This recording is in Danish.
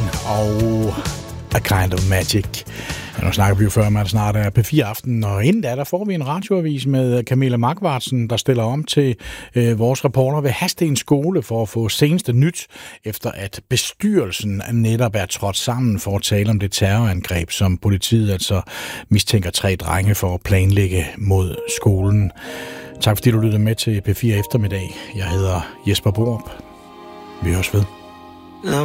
og A Kind of Magic. Ja, nu snakker vi jo før om, at det snart er P4 Aften, og inden da, der får vi en radioavis med Camilla Markvartsen, der stiller om til vores reporter ved Hadsten Skole for at få seneste nyt, efter at bestyrelsen netop er trådt sammen for at tale om det terrorangreb, som politiet altså mistænker 3 drenge for at planlægge mod skolen. Tak fordi du lyttede med til P4 Eftermiddag. Jeg hedder Jesper Borup. Vi høres ved.